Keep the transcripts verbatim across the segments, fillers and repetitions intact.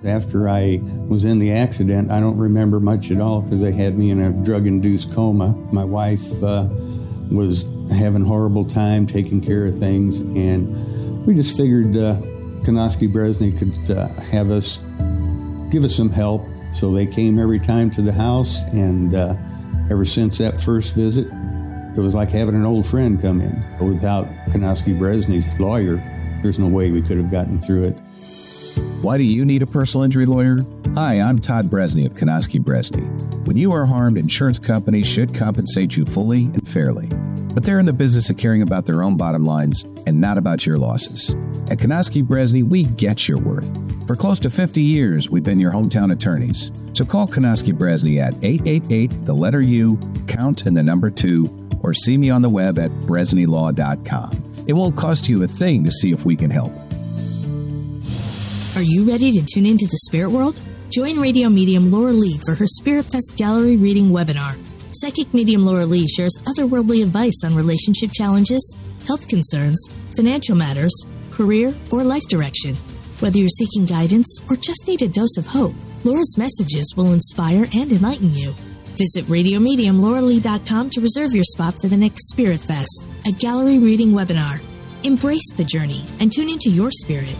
After I was in the accident, I don't remember much at all because they had me in a drug-induced coma. My wife uh, was having a horrible time taking care of things, and we just figured uh, Konofsky Bresny could uh, have us, give us some help. So they came every time to the house, and uh, ever since that first visit, it was like having an old friend come in. Without Konofsky Bresny's lawyer, there's no way we could have gotten through it. Why do you need a personal injury lawyer? Hi, I'm Todd Bresny of Konofsky Bresny. When you are harmed, insurance companies should compensate you fully and fairly. But they're in the business of caring about their own bottom lines and not about your losses. At Konofsky Bresny, we get your worth. For close to fifty years, we've been your hometown attorneys. So call Konofsky Bresny at eight eight eight, the letter U, count and the number two, or see me on the web at bresny law dot com. It won't cost you a thing to see if we can help. Are you ready to tune into the spirit world? Join radio medium Laura Lee for her Spirit Fest Gallery Reading webinar. Psychic medium Laura Lee shares otherworldly advice on relationship challenges, health concerns, financial matters, career, or life direction. Whether you're seeking guidance or just need a dose of hope, Laura's messages will inspire and enlighten you. Visit radio medium laura lee dot com to reserve your spot for the next Spirit Fest, a gallery reading webinar. Embrace the journey and tune into your spirit.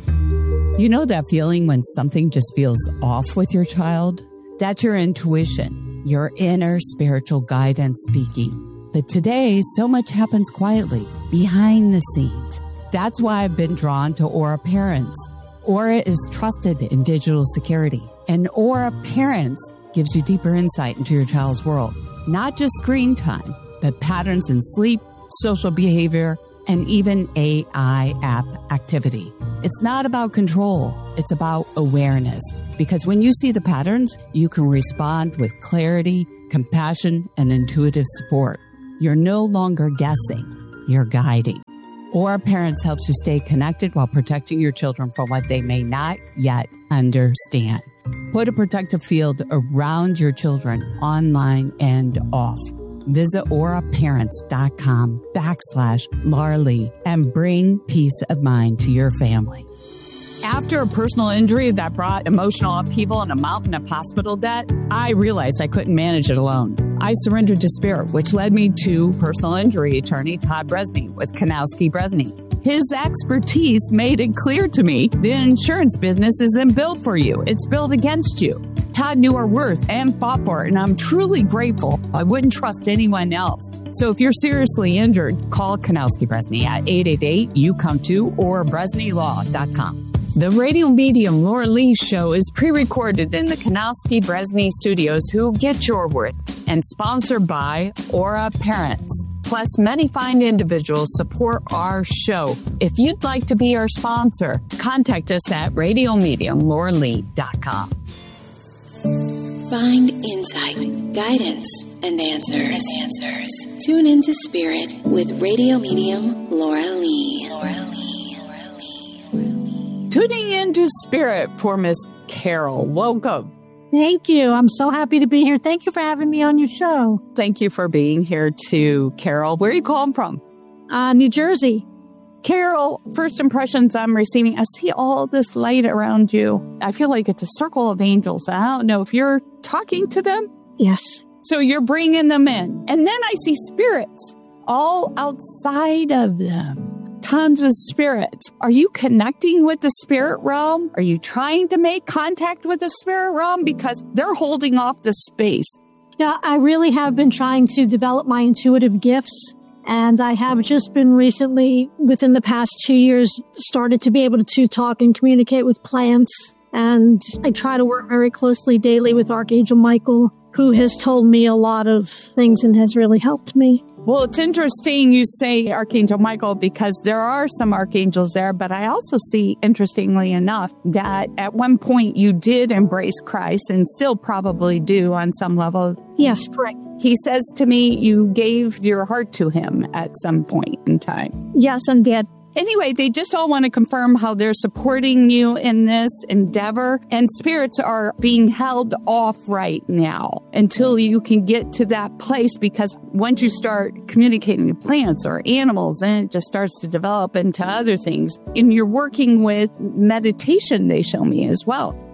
You know that feeling when something just feels off with your child? That's your intuition, your inner spiritual guidance speaking. But today, so much happens quietly, behind the scenes. That's why I've been drawn to Aura Parents. Aura is trusted in digital security, and Aura Parents gives you deeper insight into your child's world. Not just screen time, but patterns in sleep, social behavior, and even A I app activity. It's not about control, it's about awareness. Because when you see the patterns, you can respond with clarity, compassion, and intuitive support. You're no longer guessing, you're guiding. Aura Parents helps you stay connected while protecting your children from what they may not yet understand. Put a protective field around your children, online and off. Visit auraparents.com backslash Laura Lee and bring peace of mind to your family. After a personal injury that brought emotional upheaval and a mountain of hospital debt, I realized I couldn't manage it alone. I surrendered to spirit, which led me to personal injury attorney Todd Bresny with Konofsky Bresny. His expertise made it clear to me the insurance business isn't built for you. It's built against you. Todd knew our worth and fought for it, and I'm truly grateful. I wouldn't trust anyone else. So if you're seriously injured, call Konofsky Bresny at eight eight eight, you come to, or bresny law dot com. The radio medium Laura Lee show is pre-recorded in the Konofsky Bresny studios, who get your worth, and sponsored by Aura Parents. Plus, many fine individuals support our show. If you'd like to be our sponsor, contact us at radio medium laura lee dot com. Find insight, guidance, and answers. answers. Tune into Spirit with radio medium Laura Lee. Laura Lee. Laura Lee. Laura Lee. Tuning into Spirit for Miss Carol. Welcome. Thank you. I'm so happy to be here. Thank you for having me on your show. Thank you for being here too, Carol. Where are you calling from? Uh, New Jersey. Carol, first impressions I'm receiving, I see all this light around you. I feel like it's a circle of angels. I don't know if you're talking to them. Yes. So you're bringing them in. And then I see spirits all outside of them. Tons of spirits. Are you connecting with the spirit realm? Are you trying to make contact with the spirit realm? Because they're holding off the space. Yeah, I really have been trying to develop my intuitive gifts. And I have just been recently, within the past two years, started to be able to talk and communicate with plants. And I try to work very closely daily with Archangel Michael, who has told me a lot of things and has really helped me. Well, it's interesting you say Archangel Michael, because there are some archangels there, but I also see, interestingly enough, that at one point you did embrace Christ and still probably do on some level. Yes, correct. He says to me, you gave your heart to him at some point in time. Yes, and did. Anyway, they just all want to confirm how they're supporting you in this endeavor. And spirits are being held off right now until you can get to that place, because once you start communicating with plants or animals, then it just starts to develop into other things. And you're working with meditation, they show me as well.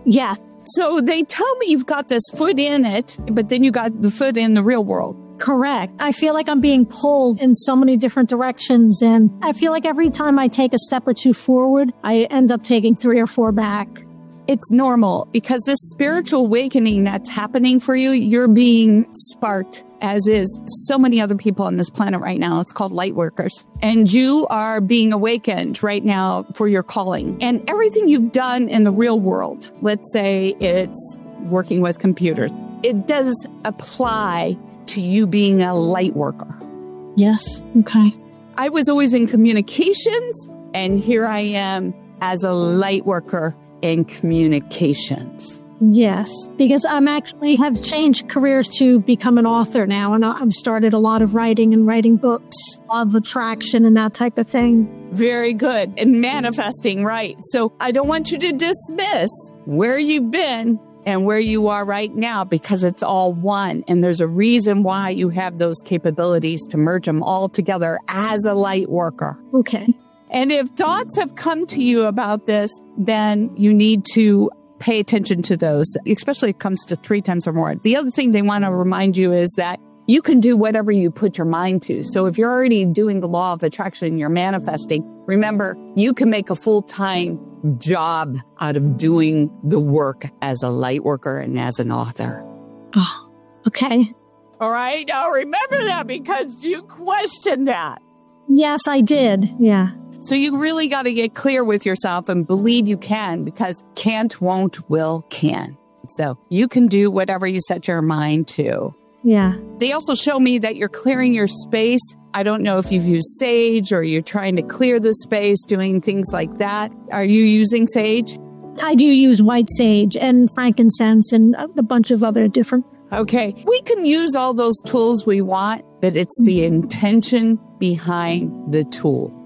Yes. So they tell me you've got this foot in it, but then you got the foot in the real world. Correct. I feel like I'm being pulled in so many different directions. And I feel like every time I take a step or two forward, I end up taking three or four back. It's normal because this spiritual awakening that's happening for you, you're being sparked, as is so many other people on this planet right now. It's called light workers. And you are being awakened right now for your calling. And everything you've done in the real world, let's say it's working with computers, it does apply to you being a light worker. Yes. Okay. I was always in communications, and here I am as a light worker in communications. Yes, because I'm actually have changed careers to become an author now, and I've started a lot of writing and writing books of attraction and that type of thing. Very good. And manifesting, right. So I don't want you to dismiss where you've been and where you are right now, because it's all one. And there's a reason why you have those capabilities to merge them all together as a light worker. Okay. And if thoughts have come to you about this, then you need to pay attention to those, especially if it comes to three times or more. The other thing they want to remind you is that you can do whatever you put your mind to. So if you're already doing the law of attraction, you're manifesting, remember, you can make a full-time job out of doing the work as a light worker and as an author. Oh, okay. All right. Now remember that, because you questioned that. Yes, I did. Yeah. So you really got to get clear with yourself and believe you can, because can't, won't, will, can. So you can do whatever you set your mind to. Yeah. They also show me that you're clearing your space. I don't know if you've used sage or you're trying to clear the space, doing things like that. Are you using sage? I do use white sage and frankincense and a bunch of other different. Okay. We can use all those tools we want, but it's the intention behind the tool.